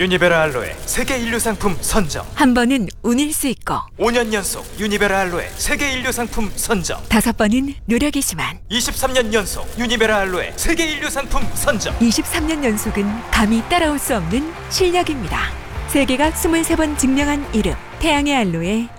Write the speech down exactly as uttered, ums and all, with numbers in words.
유니베라 알로에 세계 인류 상품 선정. 한 번은 운일 수 있고 오 년 연속 유니베라 알로에 세계 인류 상품 선정. 다섯 번은 노력이지만 이십삼 년 연속 유니베라 알로에 세계 인류 상품 선정. 이십삼 년 연속은 감히 따라올 수 없는 실력입니다. 세계가 이십삼 번 증명한 이름 태양의 알로에